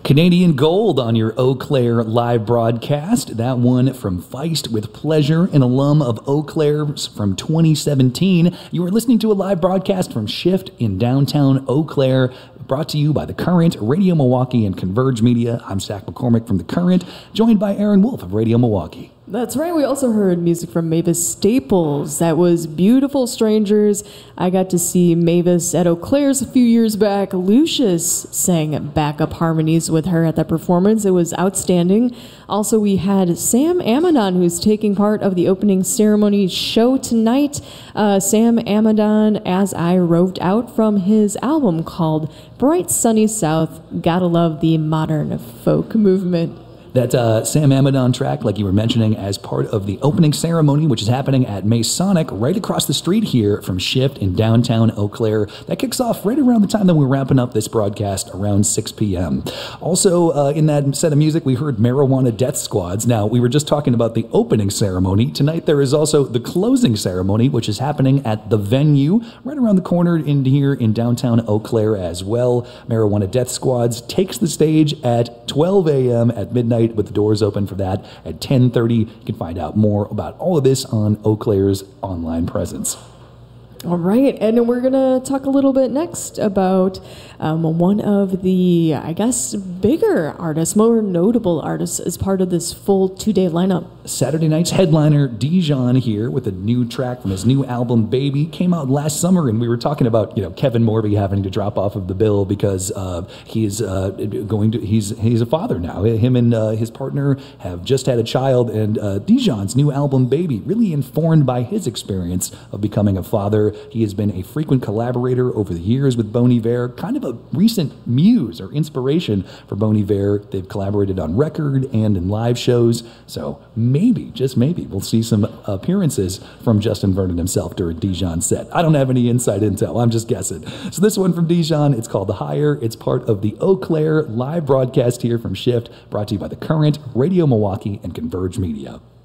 Canadian Gold on your Eau Claire live broadcast. That one from Feist with Pleasure, an alum of Eau Claire from 2017. You are listening to a live broadcast from Shift in downtown Eau Claire, brought to you by The Current, Radio Milwaukee, and Converge Media. I'm Zach McCormick from The Current, joined by Aaron Wolf of Radio Milwaukee. That's right. We also heard music from Mavis Staples. That was Beautiful Strangers. I got to see Mavis at Eau Claire's a few years back. Lucius sang backup harmonies with her at that performance. It was outstanding. Also, we had Sam Amidon, who's taking part of the opening ceremony show tonight. Sam Amidon, As I Roved Out, from his album called Bright Sunny South. Gotta love the modern folk movement. That Sam Amidon track, like you were mentioning, as part of the opening ceremony, which is happening at Masonic right across the street here from Shift in downtown Eau Claire. That kicks off right around the time that we're wrapping up this broadcast, around 6 p.m. Also, in that set of music, we heard Marijuana Death Squads. Now, we were just talking about the opening ceremony. Tonight, there is also the closing ceremony, which is happening at the venue right around the corner in here in downtown Eau Claire as well. Marijuana Death Squads takes the stage at 12 a.m. at midnight, with the doors open for that at 10:30. You can find out more about all of this on Eau Claire's online presence. All right, and we're going to talk a little bit next about one of the, I guess, bigger artists, more notable artists as part of this full two-day lineup. Saturday night's headliner, Dijon, here with a new track from his new album, Baby. Came out last summer, and we were talking about, Kevin Morby having to drop off of the bill because he's a father now. Him and his partner have just had a child, and Dijon's new album, Baby, really informed by his experience of becoming a father. He has been a frequent collaborator over the years with Bon Iver, kind of a recent muse or inspiration for Bon Iver. They've collaborated on record and in live shows, so maybe, just maybe, we'll see some appearances from Justin Vernon himself during Dijon's set. I don't have any inside intel, I'm just guessing. So this one from Dijon, it's called The Higher. It's part of the Eau Claire live broadcast here from Shift, brought to you by The Current, Radio Milwaukee, and Converge Media.